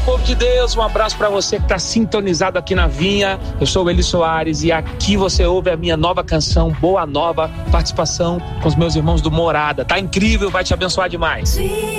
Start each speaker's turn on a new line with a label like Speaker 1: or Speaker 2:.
Speaker 1: Povo de Deus, um abraço para você que está sintonizado aqui na Vinha. Eu sou o Eli Soares e aqui você ouve a minha nova canção, Boa Nova, participação com os meus irmãos do Morada. Tá incrível, vai te abençoar demais.